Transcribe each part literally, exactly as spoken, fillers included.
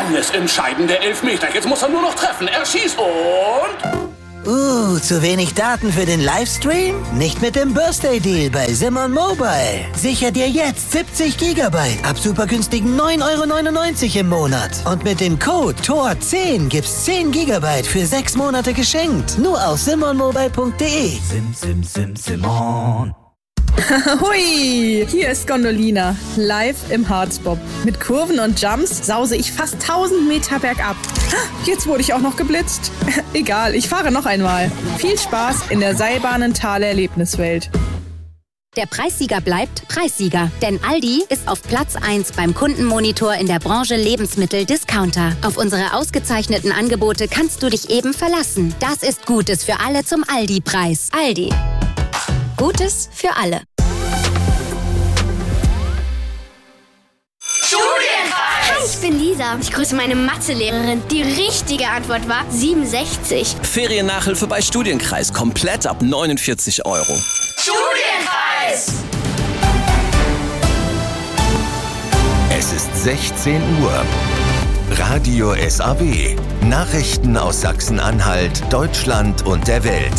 alles entscheidende Elfmeter. Jetzt muss er nur noch treffen. Er schießt und... Uh, zu wenig Daten für den Livestream? Nicht mit dem Birthday Deal bei Simon Mobile. Sicher dir jetzt siebzig Gigabyte ab super günstigen neun Euro neunundneunzig im Monat. Und mit dem Code T O R zehn gibt's zehn Gigabyte für sechs Monate geschenkt. Nur auf simon mobile punkt de. Sim, sim, sim, Simon. Hui, hier ist Gondolina, live im Harzbob. Mit Kurven und Jumps sause ich fast tausend Meter bergab. Jetzt wurde ich auch noch geblitzt. Egal, ich fahre noch einmal. Viel Spaß in der Seilbahnentaler Erlebniswelt. Der Preissieger bleibt Preissieger, denn Aldi ist auf Platz eins beim Kundenmonitor in der Branche Lebensmittel-Discounter. Auf unsere ausgezeichneten Angebote kannst du dich eben verlassen. Das ist Gutes für alle zum Aldi-Preis. Aldi. Gutes für alle. Hi, ich bin Lisa. Ich grüße meine Mathelehrerin. Die richtige Antwort war siebenundsechzig. Feriennachhilfe bei Studienkreis. Komplett ab neunundvierzig Euro. Studienkreis! Es ist sechzehn Uhr. Radio S A W. Nachrichten aus Sachsen-Anhalt, Deutschland und der Welt.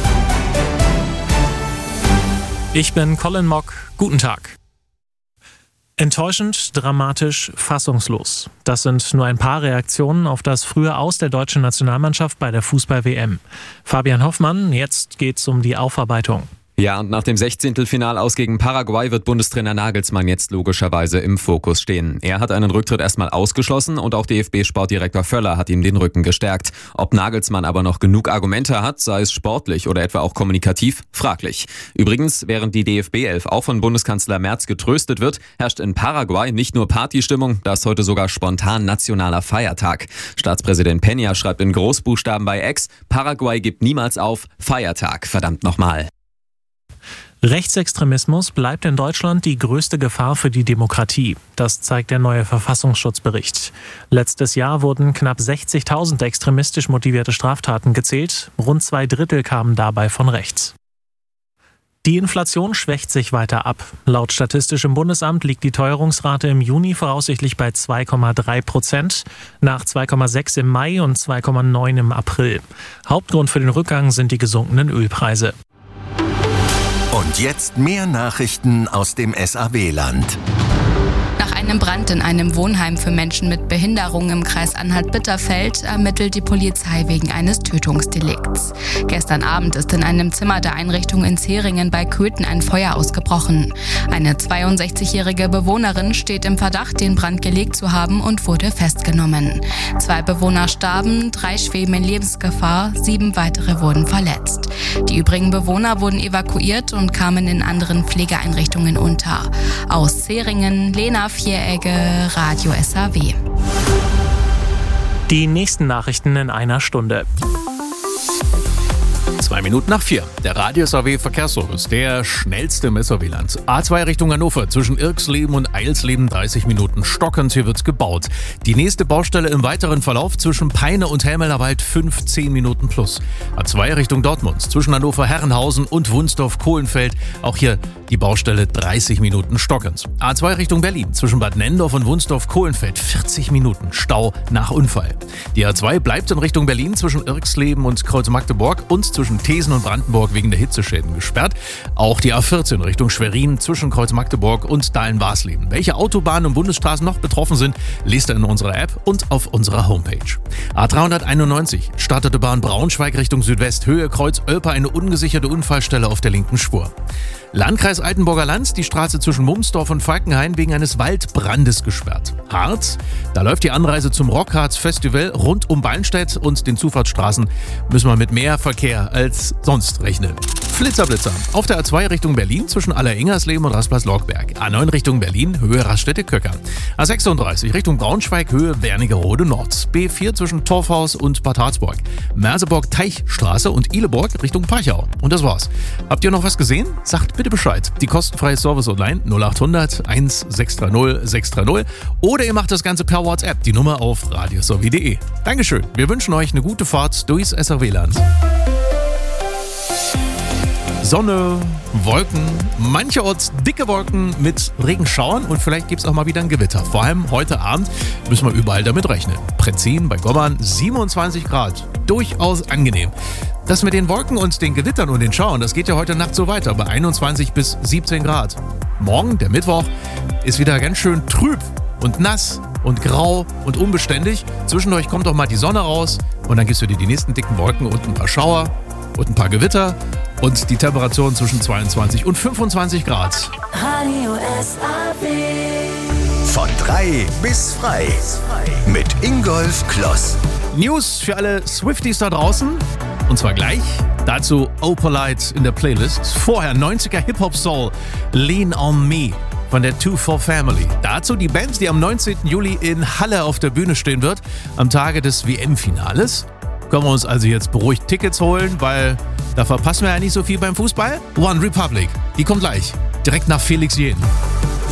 Ich bin Colin Mock. Guten Tag. Enttäuschend, dramatisch, fassungslos. Das sind nur ein paar Reaktionen auf das frühe Aus der deutschen Nationalmannschaft bei der Fußball-W M. Fabian Hoffmann, jetzt geht's um die Aufarbeitung. Ja, und nach dem Sechzehntelfinal aus gegen Paraguay wird Bundestrainer Nagelsmann jetzt logischerweise im Fokus stehen. Er hat einen Rücktritt erstmal ausgeschlossen und auch D F B-Sportdirektor Völler hat ihm den Rücken gestärkt. Ob Nagelsmann aber noch genug Argumente hat, sei es sportlich oder etwa auch kommunikativ, fraglich. Übrigens, während die D F B elf auch von Bundeskanzler Merz getröstet wird, herrscht in Paraguay nicht nur Partystimmung, da ist heute sogar spontan nationaler Feiertag. Staatspräsident Peña schreibt in Großbuchstaben bei X, Paraguay gibt niemals auf, Feiertag, verdammt nochmal. Rechtsextremismus bleibt in Deutschland die größte Gefahr für die Demokratie. Das zeigt der neue Verfassungsschutzbericht. Letztes Jahr wurden knapp sechzigtausend extremistisch motivierte Straftaten gezählt. Rund zwei Drittel kamen dabei von rechts. Die Inflation schwächt sich weiter ab. Laut Statistischem Bundesamt liegt die Teuerungsrate im Juni voraussichtlich bei zwei Komma drei Prozent, nach zwei Komma sechs im Mai und zwei Komma neun im April. Hauptgrund für den Rückgang sind die gesunkenen Ölpreise. Und jetzt mehr Nachrichten aus dem S A W-Land. Nach einem Brand in einem Wohnheim für Menschen mit Behinderung im Kreis Anhalt-Bitterfeld ermittelt die Polizei wegen eines Tötungsdelikts. Gestern Abend ist in einem Zimmer der Einrichtung in Zeringen bei Köthen ein Feuer ausgebrochen. Eine zweiundsechzigjährige Bewohnerin steht im Verdacht, den Brand gelegt zu haben und wurde festgenommen. Zwei Bewohner starben, drei schweben in Lebensgefahr, sieben weitere wurden verletzt. Die übrigen Bewohner wurden evakuiert und kamen in anderen Pflegeeinrichtungen unter. Aus Zeringen, Lena Vieregge, Radio S A W. Die nächsten Nachrichten in einer Stunde. Zwei Minuten nach vier. Der Radio S A W Verkehrsservice, der schnellste im S A W-Land. A zwei Richtung Hannover, zwischen Irksleben und Eilsleben dreißig Minuten stockend, hier wird's gebaut. Die nächste Baustelle im weiteren Verlauf zwischen Peine und Helmelerwald fünfzehn Minuten plus. A zwei Richtung Dortmund, zwischen Hannover-Herrenhausen und Wunsdorf-Kohlenfeld, auch hier die Baustelle dreißig Minuten stockend. A zwei Richtung Berlin, zwischen Bad Nendorf und Wunsdorf-Kohlenfeld vierzig Minuten Stau nach Unfall. Die A zwei bleibt in Richtung Berlin zwischen Irksleben und Kreuz-Magdeburg und zwischen Thesen und Brandenburg wegen der Hitzeschäden gesperrt. Auch die A vierzehn Richtung Schwerin zwischen Kreuz-Magdeburg und Dahlen-Warsleben. Welche Autobahnen und Bundesstraßen noch betroffen sind, lest ihr in unserer App und auf unserer Homepage. A dreihunderteinundneunzig startete Bahn Braunschweig Richtung Südwest, Höhe Kreuz-Olpe, eine ungesicherte Unfallstelle auf der linken Spur. Landkreis Altenburger Land, die Straße zwischen Mumsdorf und Falkenhain wegen eines Waldbrandes gesperrt. Harz, da läuft die Anreise zum Rockharz Festival rund um Beinstedt und den Zufahrtsstraßen müssen wir mit mehr Verkehr als sonst rechnen. Flitzerblitzer. Auf der A zwei Richtung Berlin zwischen Alleringers-Leben und Raspers-Lockberg. A neun Richtung Berlin, Höhe Raststätte-Köcker. A sechsunddreißig Richtung Braunschweig, Höhe Wernigerode Nord. B vier zwischen Torfhaus und Bad Harzburg. Merseburg-Teichstraße und Ihleborg Richtung Parchau. Und das war's. Habt ihr noch was gesehen? Sagt bitte Bescheid. Die kostenfreie Service online null acht hundert eins sechs drei null sechs drei null oder ihr macht das Ganze per WhatsApp. Die Nummer auf radiosw punkt de. Dankeschön. Wir wünschen euch eine gute Fahrt durchs S A W-Land. Sonne, Wolken, mancherorts dicke Wolken mit Regenschauern und vielleicht gibt es auch mal wieder ein Gewitter. Vor allem heute Abend müssen wir überall damit rechnen. Pretzin bei Gommern siebenundzwanzig Grad. Durchaus angenehm. Das mit den Wolken und den Gewittern und den Schauern, das geht ja heute Nacht so weiter, bei einundzwanzig bis siebzehn Grad. Morgen, der Mittwoch, ist wieder ganz schön trüb und nass und grau und unbeständig. Zwischendurch kommt auch mal die Sonne raus und dann gibst du dir die nächsten dicken Wolken und ein paar Schauer und ein paar Gewitter und die Temperaturen zwischen zweiundzwanzig und fünfundzwanzig Grad. Radio S A W. Von drei bis frei. Mit Ingolf Kloss. News für alle Swifties da draußen. Und zwar gleich. Dazu Opalite in der Playlist. Vorher neunziger Hip-Hop-Soul Lean on Me von der two four Family. Dazu die Band, die am neunzehnten Juli in Halle auf der Bühne stehen wird, am Tage des W M-Finales. Können wir uns also jetzt beruhigt Tickets holen, weil da verpassen wir ja nicht so viel beim Fußball. One Republic, die kommt gleich, direkt nach Felix Jähn.